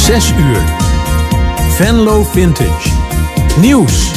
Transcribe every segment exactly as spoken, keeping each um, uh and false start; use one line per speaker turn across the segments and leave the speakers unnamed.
zes uur. Venlo Vintage. Nieuws.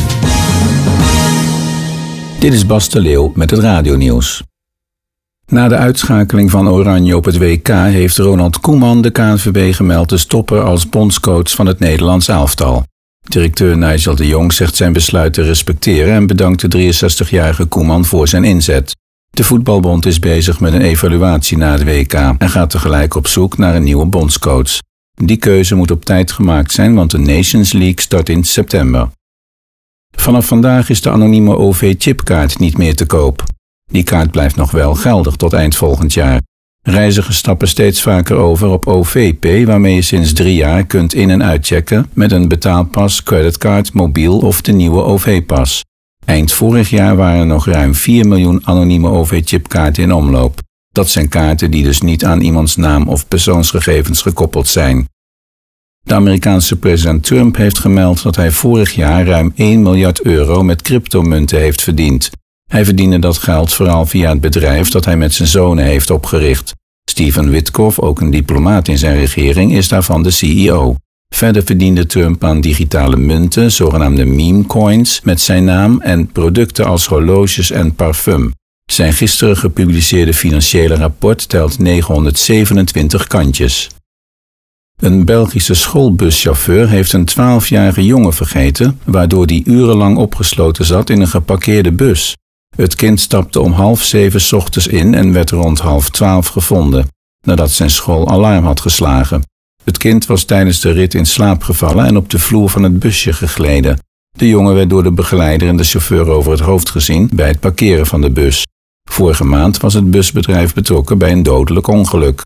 Dit is Bas de Leeuw met het radionieuws. Na de uitschakeling van Oranje op het W K heeft Ronald Koeman de K N V B gemeld te stoppen als bondscoach van het Nederlands elftal. Directeur Nigel de Jong zegt zijn besluit te respecteren en bedankt de drieënzestigjarige Koeman voor zijn inzet. De voetbalbond is bezig met een evaluatie na het W K en gaat tegelijk op zoek naar een nieuwe bondscoach. Die keuze moet op tijd gemaakt zijn, want de Nations League start in september. Vanaf vandaag is de anonieme O V-chipkaart niet meer te koop. Die kaart blijft nog wel geldig tot eind volgend jaar. Reizigers stappen steeds vaker over op O V P, waarmee je sinds drie jaar kunt in- en uitchecken met een betaalpas, creditcard, mobiel of de nieuwe O V-pas. Eind vorig jaar waren er nog ruim vier miljoen anonieme O V-chipkaarten in omloop. Dat zijn kaarten die dus niet aan iemands naam of persoonsgegevens gekoppeld zijn. De Amerikaanse president Trump heeft gemeld dat hij vorig jaar ruim één miljard euro met cryptomunten heeft verdiend. Hij verdiende dat geld vooral via het bedrijf dat hij met zijn zonen heeft opgericht. Steven Witkoff, ook een diplomaat in zijn regering, is daarvan de C E O. Verder verdiende Trump aan digitale munten, zogenaamde meme coins, met zijn naam en producten als horloges en parfum. Zijn gisteren gepubliceerde financiële rapport telt negenhonderdzevenentwintig kantjes. Een Belgische schoolbuschauffeur heeft een twaalfjarige jongen vergeten, waardoor die urenlang opgesloten zat in een geparkeerde bus. Het kind stapte om half zeven 's ochtends in en werd rond half twaalf gevonden, nadat zijn school alarm had geslagen. Het kind was tijdens de rit in slaap gevallen en op de vloer van het busje gegleden. De jongen werd door de begeleider en de chauffeur over het hoofd gezien bij het parkeren van de bus. Vorige maand was het busbedrijf betrokken bij een dodelijk ongeluk.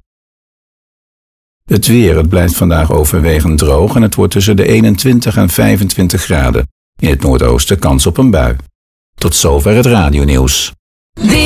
Het weer, het blijft vandaag overwegend droog en het wordt tussen de eenentwintig en vijfentwintig graden. In het noordoosten kans op een bui. Tot zover het radionieuws.